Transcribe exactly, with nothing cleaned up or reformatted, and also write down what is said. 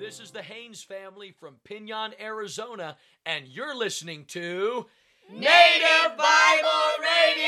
This is the Haynes family from Pinon, Arizona, and you're listening to Native Bible Radio!